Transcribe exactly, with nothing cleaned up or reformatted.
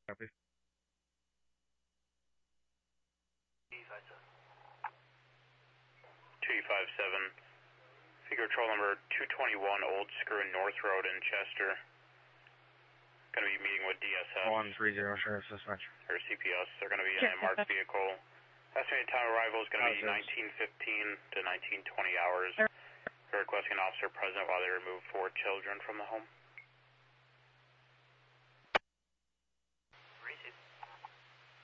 Copy. two five seven. Figure patrol number two twenty-one Old Screw North Road in Chester. Going to be meeting with D S S. one three zero, Sheriff Dispatch. Or C P S. They're going to be in a marked vehicle. Estimated time of arrival is going to be nineteen fifteen to nineteen twenty hours. They're requesting an officer present while they remove four children from the home.